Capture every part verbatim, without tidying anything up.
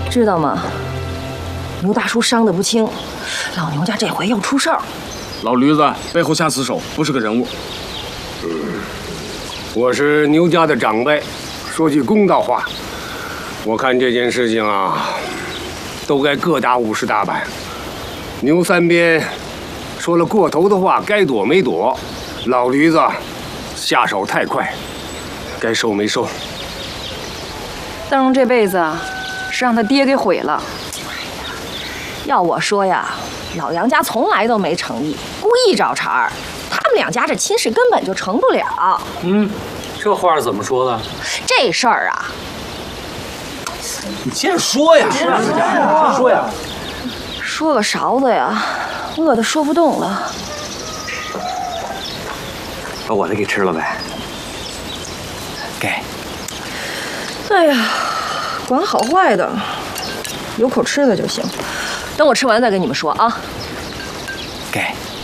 知道吗？牛大叔伤得不轻，老牛家这回要出事儿。 老驴子背后下死手，不是个人物。 嗯，我是牛家的长辈，说句公道话，我看这件事情啊，都该各打五十大板。牛三边说了过头的话，该躲没躲；老驴子下手太快，该收没收。 邓荣这辈子是让他爹给毁了。 要我说呀，老杨家从来都没诚意，故意找茬儿。他们两家这亲事根本就成不了。 嗯，这话是怎么说的？ 这事儿啊， 你接着说呀，说呀， 说个勺子呀，饿得说不动了。 把我的给吃了呗。给。 哎呀，管好坏的，有口吃的就行。等我吃完再跟你们说啊。 给。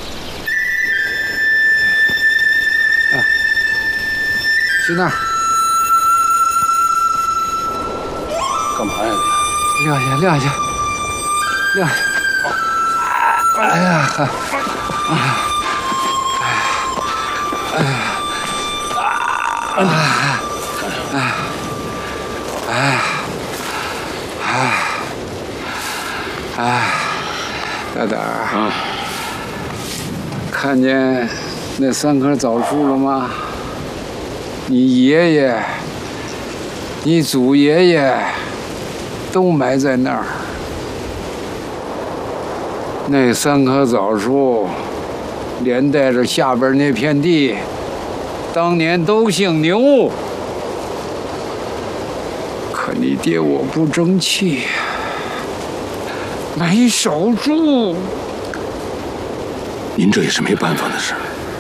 哎，去那儿。 干嘛呀你？撂下，撂下，撂下。哎呀，哎呀，哎呀，哎呀，哎呀。哎，哎，哎，大胆儿， 啊， 看见那三棵枣树了吗？你爷爷、你祖爷爷都埋在那儿。那三棵枣树，连带着下边那片地，当年都姓牛。可你爹我不争气，没守住。 您这也是没办法的事。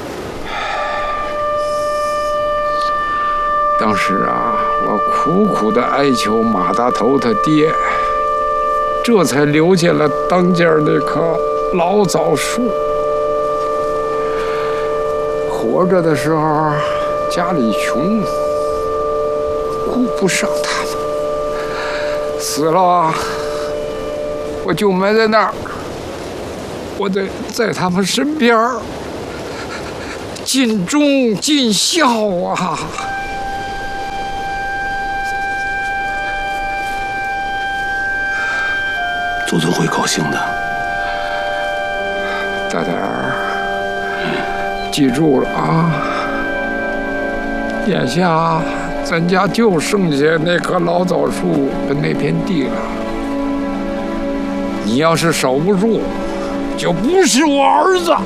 当时啊，我苦苦的哀求马大头他爹，这才留下了当间那棵老枣树。活着的时候家里穷，顾不上他们。死了，我就埋在那儿，我得在他们身边儿，尽忠尽孝啊！ 祖宗会高兴的。 大点儿，记住了啊！眼下。咱家就剩下那棵老枣树跟那片地了。你要是守不住，就不是我儿子。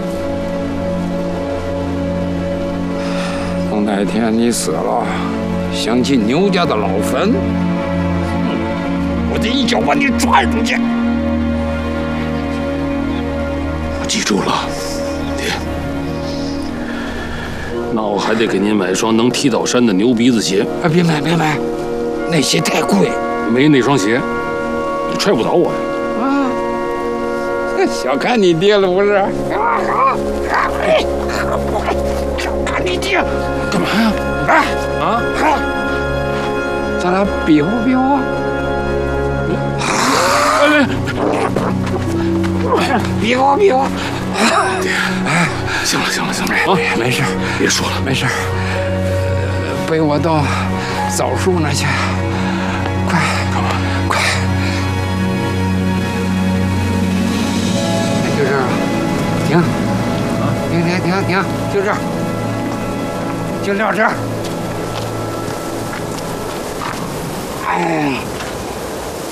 等哪天你死了，想进牛家的老坟，我得一脚把你踹出去。 我记住了，爹。那我还得给您买双能踢倒山的牛鼻子鞋。 啊，别买别买，那鞋太贵。 没那双鞋，你踹不倒我呀。 啊，小看你爹了不是？啊啊！小看你爹， 干嘛呀？ 来啊！ 咱俩比划比划。哎，比划比划。 爹，哎，行了行了行了啊， 没事， 别说了， 没事。背我到枣树那去，快， 干嘛？ 快！就这儿，停，啊，停停停停，就这儿，就撂这儿。哎呀，